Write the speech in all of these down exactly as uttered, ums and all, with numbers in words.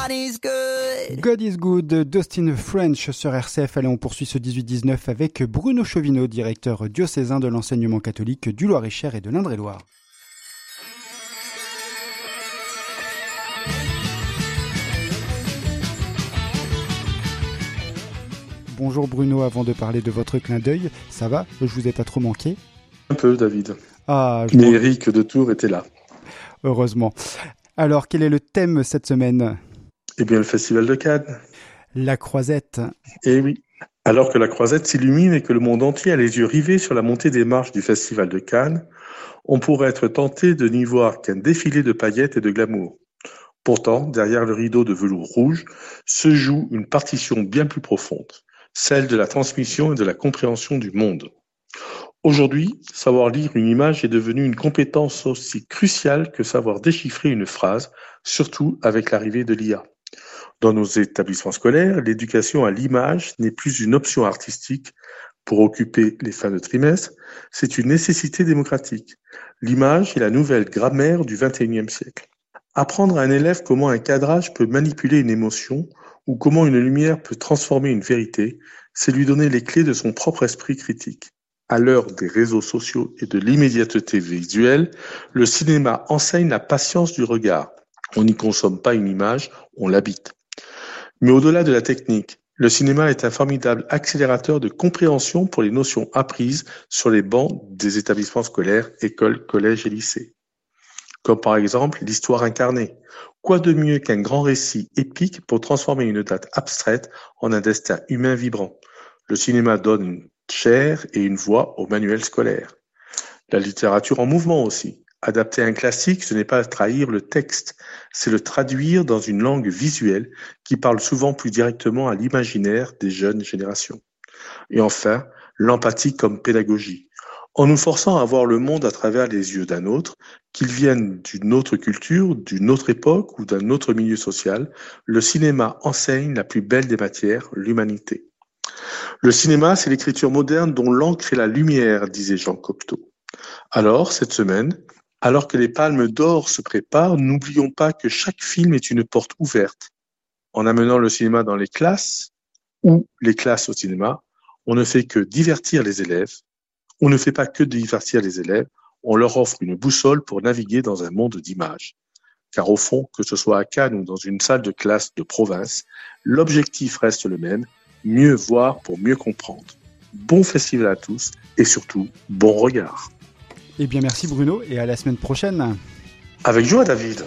God is good. God is good, Dustin French sur R C F. Allez, on poursuit ce dix-huit dix-neuf avec Bruno Chauvineau, directeur diocésain de l'enseignement catholique du Loir-et-Cher et de l'Indre-et-Loire. Bonjour Bruno, avant de parler de votre clin d'œil, ça va? Je vous ai pas trop manqué? Un peu, David. Ah, je Mais Eric de Tours était là. Heureusement. Alors, quel est le thème cette semaine? Eh bien, le Festival de Cannes. La Croisette. Eh oui. Alors que la Croisette s'illumine et que le monde entier a les yeux rivés sur la montée des marches du Festival de Cannes, on pourrait être tenté de n'y voir qu'un défilé de paillettes et de glamour. Pourtant, derrière le rideau de velours rouge, se joue une partition bien plus profonde, celle de la transmission et de la compréhension du monde. Aujourd'hui, savoir lire une image est devenu une compétence aussi cruciale que savoir déchiffrer une phrase, surtout avec l'arrivée de l'I A. Dans nos établissements scolaires, l'éducation à l'image n'est plus une option artistique pour occuper les fins de trimestre, c'est une nécessité démocratique. L'image est la nouvelle grammaire du vingt et unième siècle. Apprendre à un élève comment un cadrage peut manipuler une émotion ou comment une lumière peut transformer une vérité, c'est lui donner les clés de son propre esprit critique. À l'heure des réseaux sociaux et de l'immédiateté visuelle, le cinéma enseigne la patience du regard. On n'y consomme pas une image, on l'habite. Mais au-delà de la technique, le cinéma est un formidable accélérateur de compréhension pour les notions apprises sur les bancs des établissements scolaires, écoles, collèges et lycées. Comme par exemple l'histoire incarnée. Quoi de mieux qu'un grand récit épique pour transformer une date abstraite en un destin humain vibrant? Le cinéma donne une chair et une voix au manuel scolaire. La littérature en mouvement aussi. Adapter un classique, ce n'est pas trahir le texte, c'est le traduire dans une langue visuelle qui parle souvent plus directement à l'imaginaire des jeunes générations. Et enfin, l'empathie comme pédagogie. En nous forçant à voir le monde à travers les yeux d'un autre, qu'il vienne d'une autre culture, d'une autre époque ou d'un autre milieu social, le cinéma enseigne la plus belle des matières, l'humanité. Le cinéma, c'est l'écriture moderne dont l'encre est la lumière, disait Jean Cocteau. Alors, cette semaine, alors que les palmes d'or se préparent, n'oublions pas que chaque film est une porte ouverte. En amenant le cinéma dans les classes, ou les classes au cinéma, on ne fait que divertir les élèves. On ne fait pas que divertir les élèves, on leur offre une boussole pour naviguer dans un monde d'images. Car au fond, que ce soit à Cannes ou dans une salle de classe de province, l'objectif reste le même, mieux voir pour mieux comprendre. Bon festival à tous et surtout, bon regard. Eh bien merci Bruno et à la semaine prochaine. Avec joie David.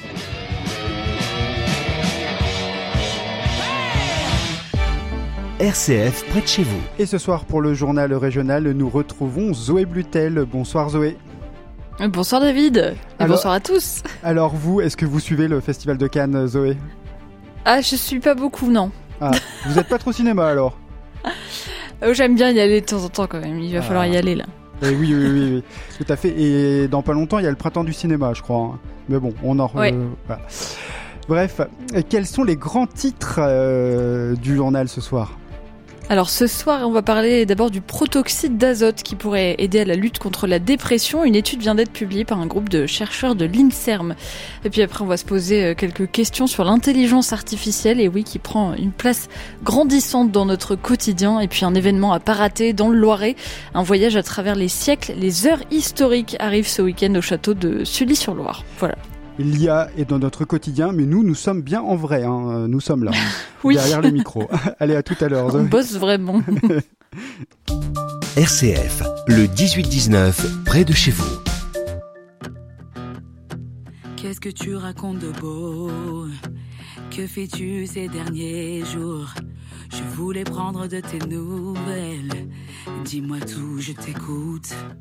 R C F près de chez vous. Et ce soir pour le journal régional, nous retrouvons Zoé Blutel. Bonsoir Zoé. Bonsoir David, et alors, bonsoir à tous. Alors vous, est-ce que vous suivez le Festival de Cannes, Zoé? Ah, je suis pas beaucoup, non. Ah, vous êtes pas trop cinéma alors? Oh, j'aime bien y aller de temps en temps quand même, il va ah. falloir y aller là. Et oui, oui, oui, oui, tout à fait. Et dans pas longtemps, il y a le printemps du cinéma, je crois. Mais bon, on en... Ouais. Euh, voilà. Bref, quels sont les grands titres euh, du journal ce soir? Alors ce soir, on va parler d'abord du protoxyde d'azote qui pourrait aider à la lutte contre la dépression. Une étude vient d'être publiée par un groupe de chercheurs de l'INSERM. Et puis après, on va se poser quelques questions sur l'intelligence artificielle, et oui, qui prend une place grandissante dans notre quotidien. Et puis un événement à pas rater dans le Loiret. Un voyage à travers les siècles. Les heures historiques arrivent ce week-end au château de Sully-sur-Loire. Voilà. L'I A est dans notre quotidien, mais nous, nous sommes bien en vrai. Hein. Nous sommes là, oui. derrière le micro. Allez, à tout à l'heure. On bosse vraiment. R C F, le dix-huit dix-neuf, près de chez vous. Qu'est-ce que tu racontes de beau? Que fais-tu ces derniers jours? Je voulais prendre de tes nouvelles. Dis-moi tout, je t'écoute.